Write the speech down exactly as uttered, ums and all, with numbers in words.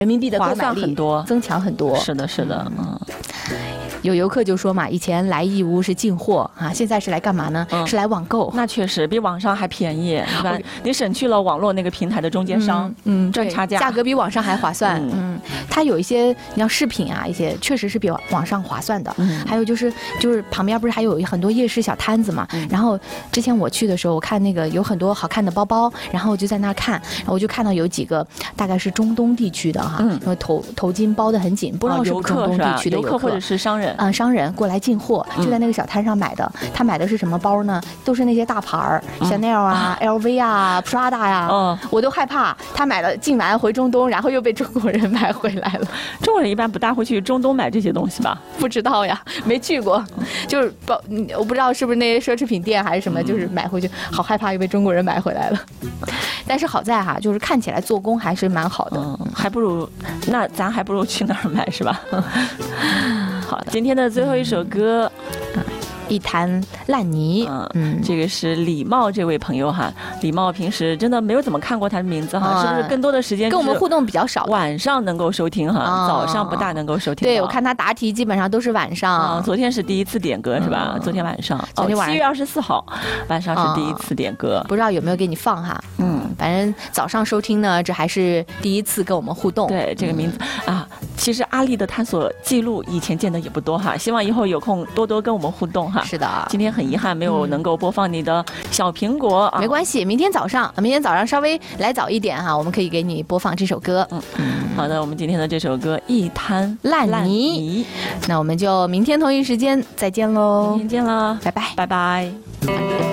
人民币的购划买力算很多， 增强很多。 是的，是的，嗯。 有游客就说嘛，以前来义乌是进货啊，现在是来干嘛呢？ 嗯、 是来网购。 那确实比网上还便宜，是吧？你省去了网络那个平台的中间商， 嗯，嗯赚差价， 价格比网上还划算。嗯，嗯它有一些你像饰品啊，一些确实是比网上划算的。嗯，还有就是就是旁边不是还有很多夜市小摊子嘛？嗯、然后之前我去的时候，我看那个有很多好看的包包，然后我就在那儿看，然后我就看到有几个大概是中东地区的哈，嗯、因为头头巾包得很紧，不知道是不是中东地区的游客， 游客或者是商人。 啊、呃，商人过来进货，就在那个小摊上买的。嗯、他买的是什么包呢？都是那些大牌儿，香奈儿啊、L V 啊、Prada 呀。嗯，我都害怕他买了进完回中东，然后又被中国人买回来了。 中国人一般不大会去中东买这些东西吧？ 不知道呀，没去过。就是包，我不知道是不是那些奢侈品店还是什么，就是买回去，好害怕又被中国人买回来了。但是好在哈，就是看起来做工还是蛮好的， 嗯、还不如那咱还不如去那儿买是吧？好的，今天的最后一首歌。 嗯一滩烂泥， 嗯嗯，这个是李茂这位朋友哈，李茂平时真的没有怎么看过他的名字哈，嗯、是不是更多的时间跟我们互动比较少， 晚上能够收听哈，嗯、早上不大能够收听。 对，我看他答题基本上都是晚上。 嗯、昨天是第一次点歌是吧？嗯、昨天晚上， 昨天晚上七月二十四号晚上是第一次点歌， 嗯、不知道有没有给你放哈？嗯，反正早上收听呢，这还是第一次跟我们互动。 对，这个名字、嗯、啊，其实阿丽的探索记录以前见的也不多哈，希望以后有空多多跟我们互动哈。 是的， 今天很遗憾没有能够播放你的小苹果， 嗯啊、没关系，明天早上，明天早上稍微来早一点哈，我们可以给你播放这首歌。 嗯嗯，好的，我们今天的这首歌《一滩烂泥》， 烂泥那我们就明天同一时间再见喽， 明天见了， 拜拜， 拜拜。